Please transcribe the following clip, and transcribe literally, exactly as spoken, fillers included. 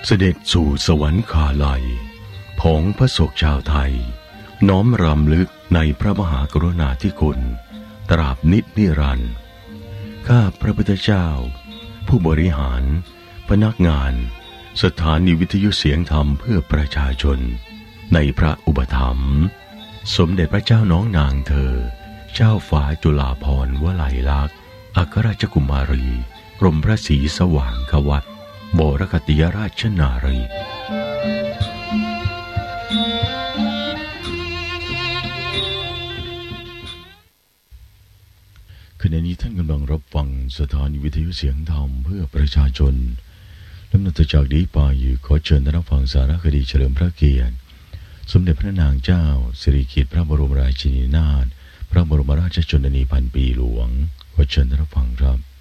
เสด็จสู่สวรรคาลัยผองพระศกชาวไทยน้อมรำลึกในพระมหากรุณาธิคุณตราบนิจนิรันดร์ข้าพระพุทธเจ้าผู้บริหารพนักงานสถานีวิทยุเสียงธรรมเพื่อประชาชนในพระอุปถัมภ์สมเด็จพระเจ้าน้องนางเธอเจ้าฟ้าจุฬาภรณ์วลัยลักษณ์อัครราชกุมารีกรมพระศรีสว่างควัตรบรคติยราชนารีขณะนี้ท่านกำลังรับฟังสถานีวิทยุเสียงธรรมเพื่อประชาชนลำดับต่อจากนี้ไปขอเชิญท่านรับฟังสารคดีเฉลิมพระเกียรติสมเด็จพระนางเจ้าสิริกิติ์พระบรมราชินีนาถพระบรมราชชนนีพันปีหลวงขอเชิญท่านรับฟังครับ